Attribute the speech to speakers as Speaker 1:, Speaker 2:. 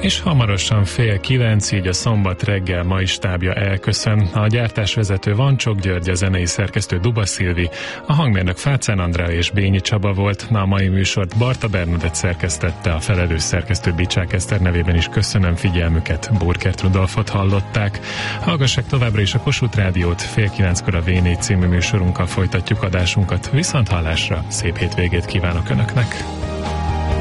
Speaker 1: És hamarosan 8:30, így a szombat reggel mai stábja elköszön. A gyártásvezető Vancsok György, a zenei szerkesztő Duba Szilvi, a hangmérnök Fácán Andrá és Bényi Csaba volt. A mai műsort Barta Bernadett szerkesztette, a felelős szerkesztő Bicsák Eszter nevében is köszönöm figyelmüket, Burkert Rudolfot hallották. Hallgassák továbbra is a Kossuth Rádiót, 8:30-kor a V4 című műsorunkkal folytatjuk adásunkat. Viszont hallásra, szép hétvégét kívánok Önöknek!